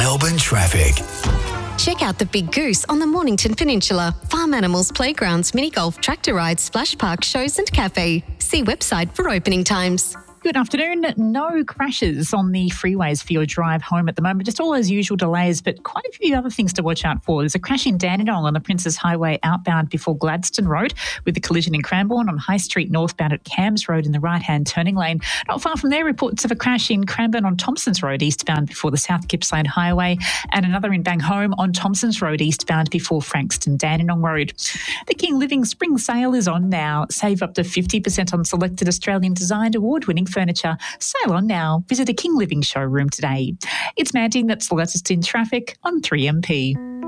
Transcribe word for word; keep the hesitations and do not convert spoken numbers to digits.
Melbourne traffic. Check out the Big Goose on the Mornington Peninsula. Farm animals, playgrounds, mini golf, tractor rides, splash park, shows and cafe. See website for opening times. Good afternoon. No crashes on the freeways for your drive home at the moment. Just all those usual delays, but quite a few other things to watch out for. There's a crash in Dandenong on the Princes Highway outbound before Gladstone Road, with a collision in Cranbourne on High Street northbound at Cams Road in the right-hand turning lane. Not far from there, reports of a crash in Cranbourne on Thompson's Road eastbound before the South Gippsland Highway, and another in Bangholme on Thompson's Road eastbound before Frankston Dandenong Road. The King Living Spring Sale is on now. Save up to fifty percent on selected Australian designed award-winning furniture. Sail on now. Visit a King Living showroom today. It's Mandy, that's the latest in traffic on three M P.